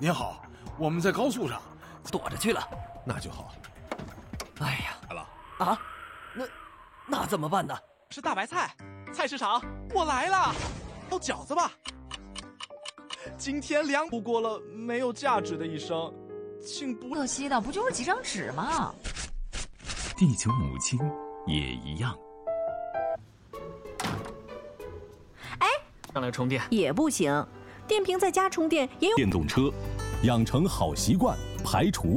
您好，我们在高速上， 躲着去了。 那就好。 哎呀， 来了啊，那怎么办呢？ 是大白菜，菜市场，我来了，包饺子吧。今天度过了没有价值的一生，请不可惜的不就是几张纸吗？ 地球母亲也一样。 哎， 上来充电也不行，电瓶在家充电也有。 电动车，养成好习惯，排除。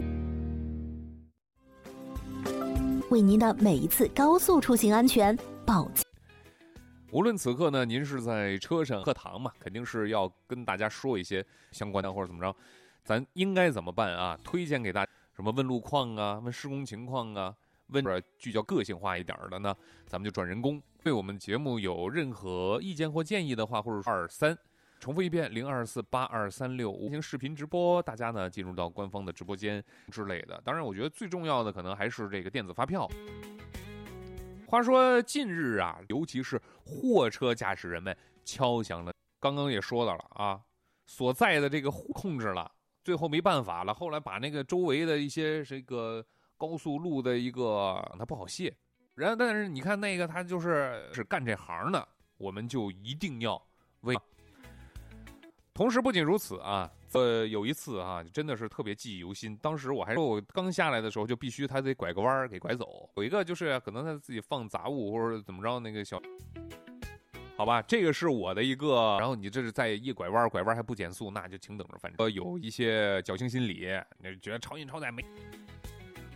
为您的每一次高速出行安全保。 无论此刻呢，您是在车上课堂嘛，肯定是要跟大家说一些相关的或者怎么着，咱应该怎么办啊？推荐给大家什么问路况啊，问施工情况啊，问聚焦个性化一点的呢，咱们就转人工。对我们节目有任何意见或建议的话，或者23，重复一遍02482365，进行视频直播，大家呢进入到官方的直播间之类的。当然，我觉得最重要的可能还是这个电子发票。话说近日啊，尤其是货车驾驶人们敲响了，刚刚也说到了啊，所在的这个控制了，最后没办法了，后来把那个周围的一些这个高速路的一个它不好卸，但是你看那个他就是干这行的，我们就一定要为。同时不仅如此啊，有一次啊，真的是特别记忆犹新。当时我刚下来的时候，就必须他得拐个弯给拐走。有一个就是可能他自己放杂物或者怎么着，那个小，好吧，这个是我的一个。然后你这是在一拐弯还不减速，那就请等着。反正有一些侥幸心理，你觉得超运超载没。